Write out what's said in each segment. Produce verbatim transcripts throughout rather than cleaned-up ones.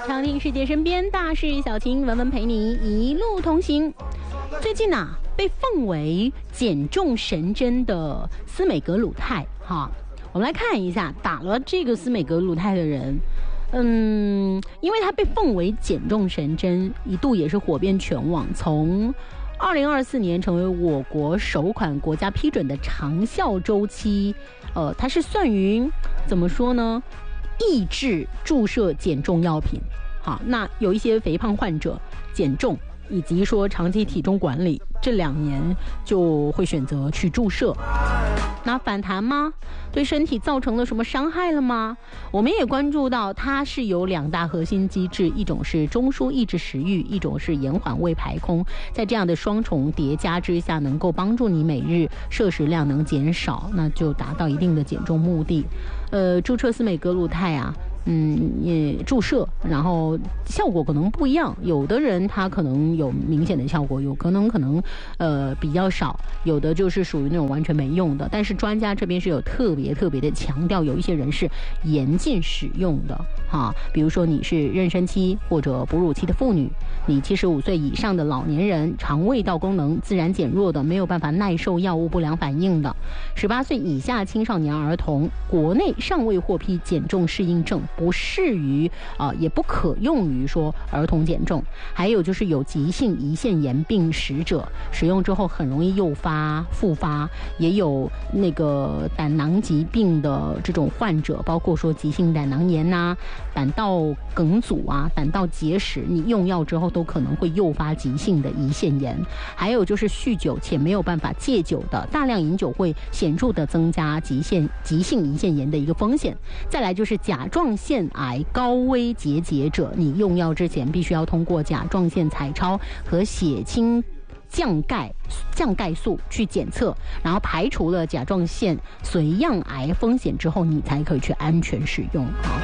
常听世界身边大事小情，文文陪你一路同行。最近啊，被奉为减重神针的斯美格鲁肽哈，我们来看一下打了这个斯美格鲁肽的人。嗯，因为它被奉为减重神针，一度也是火遍全网。从二零二四年成为我国首款国家批准的长效周期，呃，它是算于怎么说呢？抑制注射减重药品。好，那有一些肥胖患者减重以及说长期体重管理，这两年就会选择去注射。那反弹吗？对身体造成了什么伤害了吗？我们也关注到它是有两大核心机制，一种是中枢抑制食欲，一种是延缓胃排空，在这样的双重叠加之下，能够帮助你每日摄食量能减少，那就达到一定的减重目的。呃，注射斯美格鲁肽啊，嗯，也注射，然后效果可能不一样，有的人他可能有明显的效果，有可能可能呃比较少，有的就是属于那种完全没用的。但是专家这边是有特别特别的强调，有一些人是严禁使用的哈，比如说你是妊娠期或者哺乳期的妇女，你七十五岁以上的老年人，肠胃道功能自然减弱的，没有办法耐受药物不良反应的，十八岁以下青少年儿童，国内尚未获批减重适应症，不适于啊、呃，也不可用于说儿童减重。还有就是有急性胰腺炎病史者，使用之后很容易诱发复发，也有那个胆囊疾病的这种患者，包括说急性胆囊炎呐、啊、胆道梗阻啊、胆道结石，你用药之后都可能会诱发急性的胰腺炎。还有就是酗酒且没有办法戒酒的，大量饮酒会显著的增加急性急性胰腺炎的一个风险。再来就是甲状腺癌高危结节者，你用药之前必须要通过甲状腺彩超和血清降钙降钙素去检测，然后排除了甲状腺髓样癌风险之后，你才可以去安全使用啊。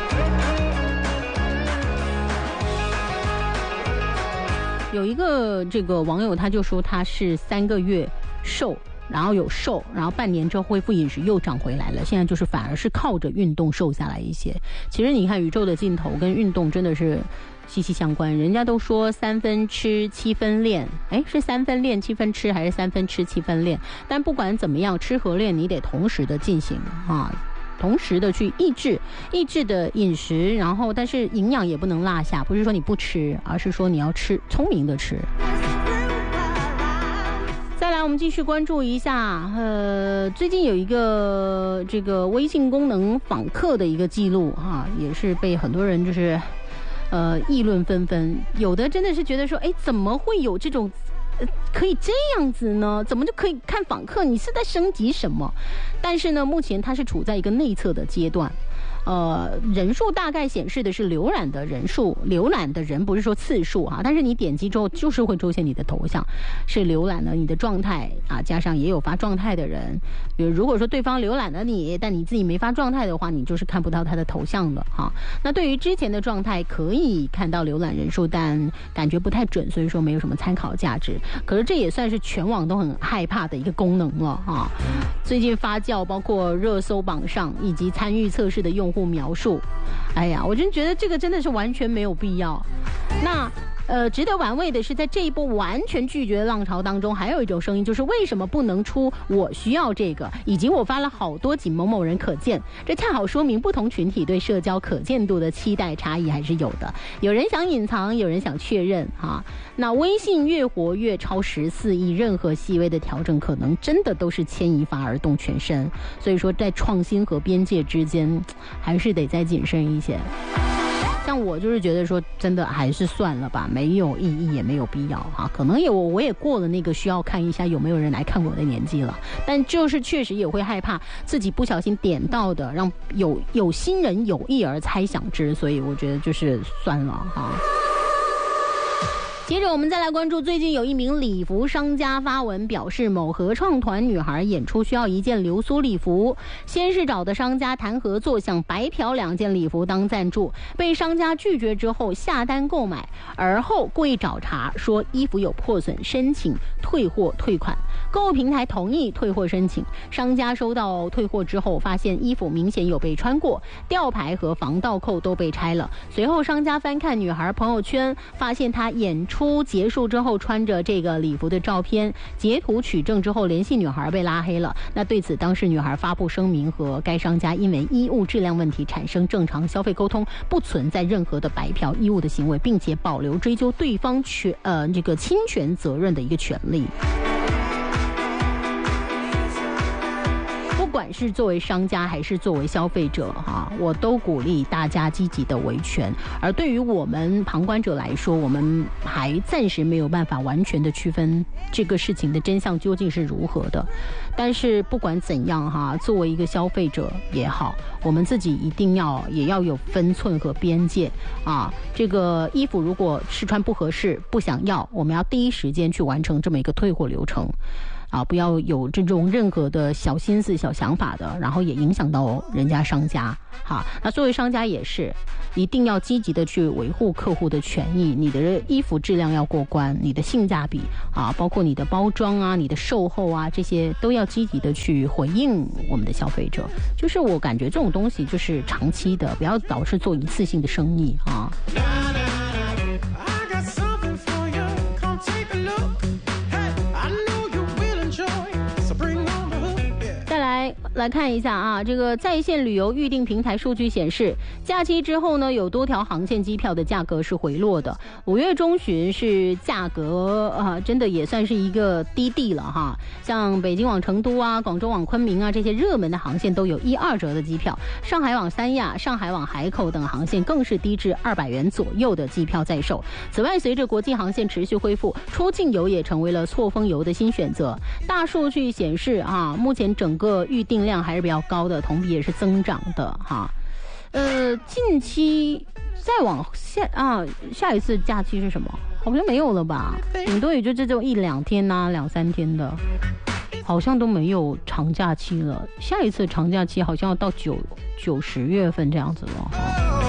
有一个这个网友他就说他是三个月瘦，然后有瘦，然后半年之后恢复饮食又长回来了，现在就是反而是靠着运动瘦下来一些。其实你看宇宙的尽头跟运动真的是息息相关，人家都说三分吃七分练，哎，是三分练七分吃还是三分吃七分练？但不管怎么样，吃和练你得同时的进行啊，同时的去抑制抑制的饮食，然后但是营养也不能落下，不是说你不吃，而是说你要吃聪明的吃。再来，我们继续关注一下，呃，最近有一个这个微信功能访客的一个记录哈，也是被很多人就是呃议论纷纷，有的真的是觉得说，哎，怎么会有这种呃可以这样子呢？怎么就可以看访客？你是在升级什么？但是呢，目前它是处在一个内测的阶段。呃，人数大概显示的是浏览的人数，浏览的人不是说次数啊，但是你点击之后就是会出现你的头像，是浏览了你的状态啊，加上也有发状态的人，比如如果说对方浏览了你，但你自己没发状态的话，你就是看不到他的头像的哈。那对于之前的状态可以看到浏览人数，但感觉不太准，所以说没有什么参考价值。可是这也算是全网都很害怕的一个功能了哈。最近发酵，包括热搜榜上以及参与测试的用户描述，哎呀，我真觉得这个真的是完全没有必要。那呃，值得玩味的是，在这一波完全拒绝的浪潮当中，还有一种声音，就是为什么不能出我需要这个，以及我发了好多仅某某人可见，这恰好说明不同群体对社交可见度的期待差异还是有的。有人想隐藏，有人想确认哈。那微信越活越超十四亿，任何细微的调整可能真的都是牵一发而动全身。所以说，在创新和边界之间，还是得再谨慎一些。像我就是觉得说，真的还是算了吧，没有意义，也没有必要哈。可能也我我也过了那个需要看一下有没有人来看我的年纪了，但就是确实也会害怕自己不小心点到的，让有有心人有意而猜想之，所以我觉得就是算了哈。 接着我们再来关注，最近有一名礼服商家发文表示，某合唱团女孩演出需要一件流苏礼服，先是找的商家谈合作，想白嫖两件礼服当赞助，被商家拒绝之后下单购买，而后故意找茬说衣服有破损，申请退货退款。购物平台同意退货申请，商家收到退货之后发现衣服明显有被穿过，吊牌和防盗扣都被拆了。随后商家翻看女孩朋友圈，发现她演出结束之后穿着这个礼服的照片，截图取证之后联系女孩被拉黑了。那对此当事女孩发布声明，和该商家因为衣物质量问题产生正常消费沟通，不存在任何的白嫖衣物的行为，并且保留追究对方权呃这个侵权责任的一个权利。不管是作为商家还是作为消费者哈，我都鼓励大家积极的维权。而对于我们旁观者来说，我们还暂时没有办法完全的区分这个事情的真相究竟是如何的。但是不管怎样哈，作为一个消费者也好，我们自己一定要也要有分寸和边界啊。这个衣服如果试穿不合适不想要，我们要第一时间去完成这么一个退货流程。啊，不要有这种任何的小心思、小想法的，然后也影响到人家商家。好，那作为商家也是，一定要积极的去维护客户的权益。你的衣服质量要过关，你的性价比啊，包括你的包装啊、你的售后啊，这些都要积极的去回应我们的消费者。就是我感觉这种东西就是长期的，不要老是做一次性的生意啊。来看一下啊，这个在线旅游预订平台数据显示，假期之后呢，有多条航线机票的价格是回落的。五月中旬是价格啊，真的也算是一个低地了哈。像北京往成都啊、广州往昆明啊这些热门的航线都有一二折的机票，上海往三亚、上海往海口等航线更是低至二百元左右的机票在售。此外，随着国际航线持续恢复，出境游也成为了错峰游的新选择。大数据显示啊，目前整个预订量还是比较高的，同比也是增长的哈。呃，近期再往下啊，下一次假期是什么？好像没有了吧？顶多也就这种一两天呐、啊，两三天的，好像都没有长假期了。下一次长假期好像要到九九十月份这样子了哈。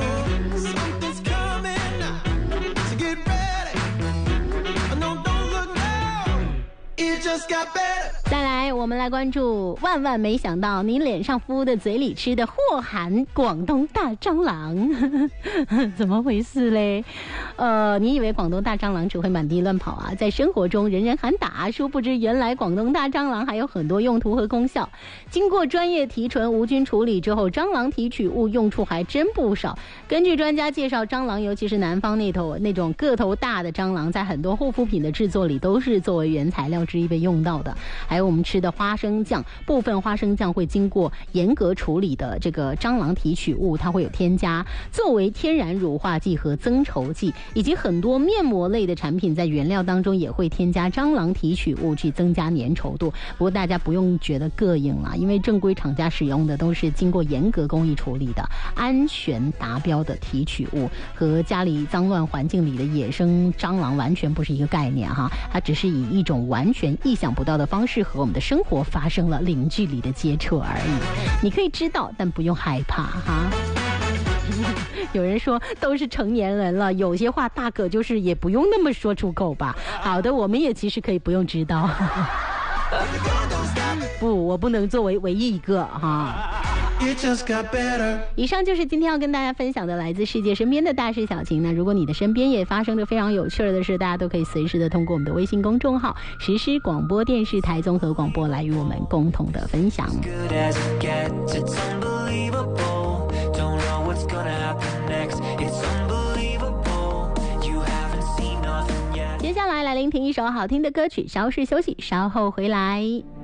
再来，我们来关注，万万没想到你脸上敷的嘴里吃的祸含广东大蟑螂，怎么回事嘞？呃，你以为广东大蟑螂只会满地乱跑啊？在生活中人人喊打，殊不知原来广东大蟑螂还有很多用途和功效。经过专业提纯无菌处理之后，蟑螂提取物用处还真不少。根据专家介绍，蟑螂尤其是南方那头那种个头大的蟑螂，在很多护肤品的制作里都是作为原材料之一被用到的。还有我们吃的花生酱，部分花生酱会经过严格处理的这个蟑螂提取物，它会有添加作为天然乳化剂和增稠剂，以及很多面膜类的产品在原料当中也会添加蟑螂提取物去增加粘稠度。不过大家不用觉得膈应啦，因为正规厂家使用的都是经过严格工艺处理的安全达标的提取物，和家里脏乱环境里的野生蟑螂完全不是一个概念哈，它只是以一种完全意想不到的方式和我们的生活发生了零距离的接触而已。你可以知道，但不用害怕哈。有人说都是成年人了，有些话大可就是也不用那么说出口吧。好的，我们也其实可以不用知道。不，我不能作为唯一一个哈。以上就是今天要跟大家分享的来自世界身边的大事小情。那如果你的身边也发生着非常有趣的事，大家都可以随时的通过我们的微信公众号实施广播电视台综合广播来与我们共同的分享。接下来来聆听一首好听的歌曲，稍事休息，稍后回来。